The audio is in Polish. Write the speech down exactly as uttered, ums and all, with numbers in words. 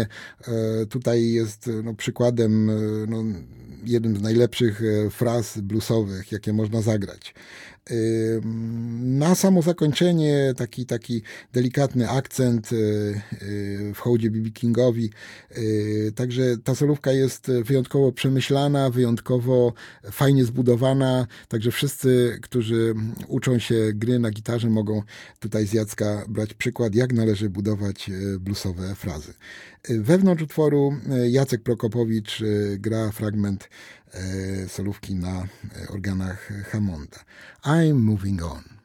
Tutaj jest no, przykładem no, jednym z najlepszych fraz bluesowych, jakie można zagrać. Na samo zakończenie taki, taki delikatny akcent w hołdzie B B Kingowi. Także ta solówka jest wyjątkowo przemyślana, wyjątkowo fajnie zbudowana. Także wszyscy, którzy uczą się gry na gitarze, mogą tutaj z Jacka brać przykład, jak należy budować bluesowe frazy. Wewnątrz utworu Jacek Prokopowicz gra fragment solówki na organach Hammonda. I'm moving on.